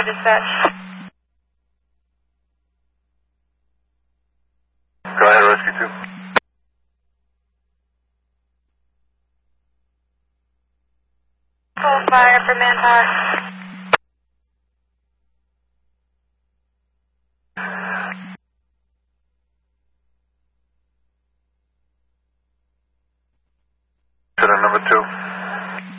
dispatch. Go ahead, Rescue 2. Full fire for manpower.